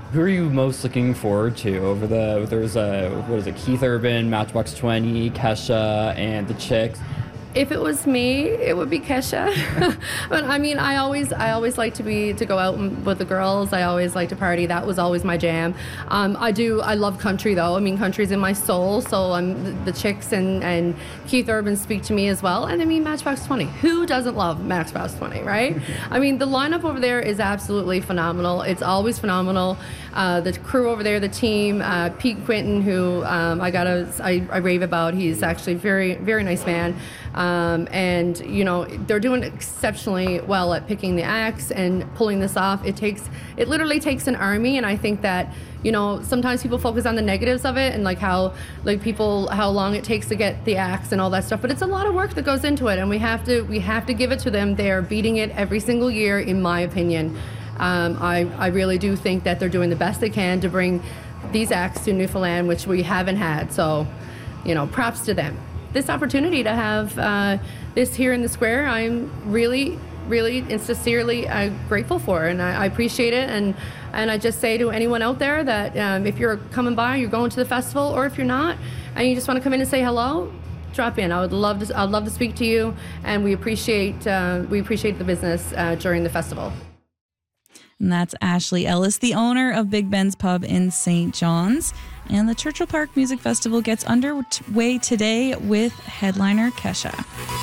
Who are you most looking forward to over there's what is it, Keith Urban, Matchbox 20, Kesha, and the Chicks? If it was me, it would be Kesha. But I mean, I always like to go out with the girls. I always like to party. That was always my jam. I love country though. I mean, country's in my soul. So the Chicks and Keith Urban speak to me as well. And I mean, Matchbox 20. Who doesn't love Matchbox 20, right? I mean, the lineup over there is absolutely phenomenal. It's always phenomenal. The crew over there, the team, Pete Quinton, who I rave about. He's actually very, very nice man. And you know, they're doing exceptionally well at picking the acts and pulling this off. It literally takes an army, and I think that, you know, sometimes people focus on the negatives of it and how long it takes to get the acts and all that stuff, but it's a lot of work that goes into it, and we have to give it to them. They're beating it every single year, in my opinion. I really do think that they're doing the best they can to bring these acts to Newfoundland, which we haven't had. So, you know, props to them. This opportunity to have this here in the square, I'm really, really and sincerely grateful for, and I appreciate it. And I just say to anyone out there that if you're coming by, you're going to the festival, or if you're not, and you just want to come in and say hello, drop in. I'd love to speak to you, and we appreciate the business during the festival. And that's Ashley Ellis, the owner of Big Ben's Pub in St. John's. And the Churchill Park Music Festival gets underway today with headliner Kesha.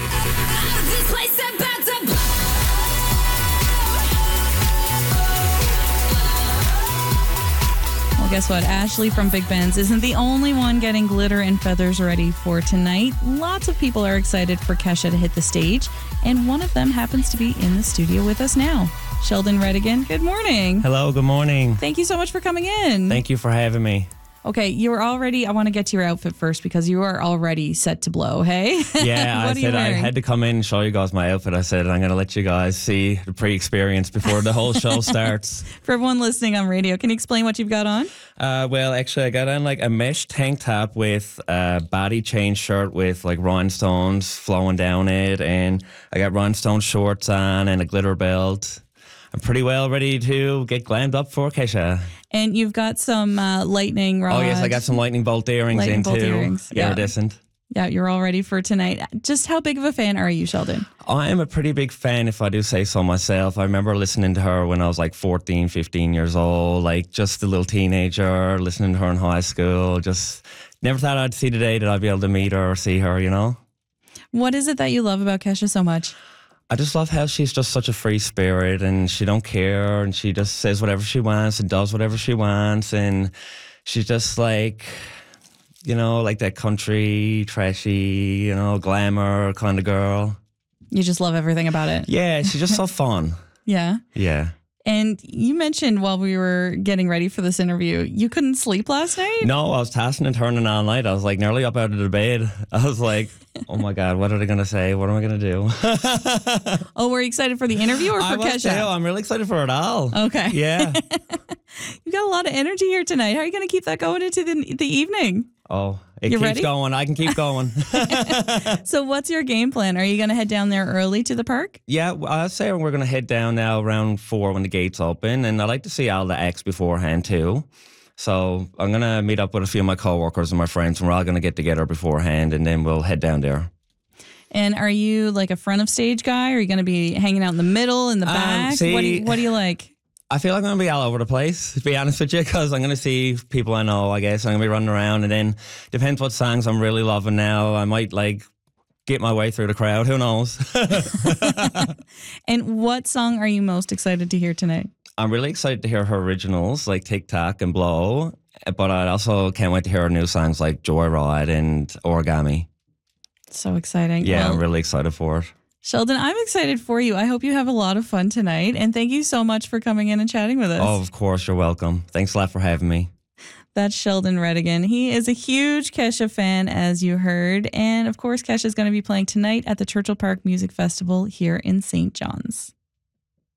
Well, guess what? Ashley from Big Ben's isn't the only one getting glitter and feathers ready for tonight. Lots of people are excited for Kesha to hit the stage, and one of them happens to be in the studio with us now. Sheldon Redigan, good morning. Hello, good morning. Thank you so much for coming in. Thank you for having me. Okay, I want to get to your outfit first because you are already set to blow, hey? Yeah, I said I had to come in and show you guys my outfit. I said I'm going to let you guys see the pre-experience before the whole show starts. For everyone listening on radio, can you explain what you've got on? Well, actually, I got on like a mesh tank top with a body chain shirt with like rhinestones flowing down it, and I got rhinestone shorts on and a glitter belt. I'm pretty well ready to get glammed up for Kesha. And you've got some lightning rods. Oh, yes, I got some lightning bolt earrings in too. Iridescent. Yeah, you're all ready for tonight. Just how big of a fan are you, Sheldon? I am a pretty big fan, if I do say so myself. I remember listening to her when I was like 14, 15 years old, like just a little teenager, listening to her in high school. Just never thought I'd see the day that I'd be able to meet her or see her, you know? What is it that you love about Kesha so much? I just love how she's just such a free spirit, and she don't care, and she just says whatever she wants and does whatever she wants, and she's just like, you know, like that country, trashy, you know, glamour kind of girl. You just love everything about it. Yeah, she's just so fun. Yeah. Yeah. And you mentioned while we were getting ready for this interview, you couldn't sleep last night? No, I was tossing and turning all night. I was like nearly up out of the bed. I was like, oh my God, what are they going to say? What am I going to do? Oh, were you excited for the interview or for Kesha? I'm really excited for it all. Okay. Yeah. You've got a lot of energy here tonight. How are you going to keep that going into the evening? Oh, it keeps going. I can keep going. So what's your game plan? Are you going to head down there early to the park? Yeah, I'd say we're going to head down now around 4 when the gates open. And I like to see all the acts beforehand too. So I'm going to meet up with a few of my coworkers and my friends, and we're all going to get together beforehand, and then we'll head down there. And are you like a front of stage guy? Or are you going to be hanging out in the middle, in the back? What do you like? I feel like I'm going to be all over the place, to be honest with you, because I'm going to see people I know, I guess. I'm going to be running around, and then depends what songs I'm really loving now. I might like get my way through the crowd. Who knows? And what song are you most excited to hear tonight? I'm really excited to hear her originals like TikTok and Blow, but I also can't wait to hear her new songs like Joyride and Origami. So exciting. Yeah, well, I'm really excited for it. Sheldon, I'm excited for you. I hope you have a lot of fun tonight. And thank you so much for coming in and chatting with us. Oh, of course. You're welcome. Thanks a lot for having me. That's Sheldon Redigan. He is a huge Kesha fan, as you heard. And of course, Kesha is going to be playing tonight at the Churchill Park Music Festival here in St. John's.